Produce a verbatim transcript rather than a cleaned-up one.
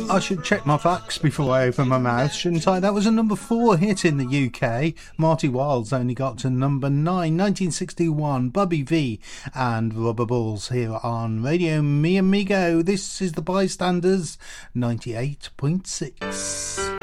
I should check my facts before I open my mouth, shouldn't I? That was a number four hit in the U K. Marty Wilds only got to number nine, nineteen sixty-one. Bobby V and Rubber Balls here on Radio Mi Amigo. This is the Bystanders ninety-eight point six.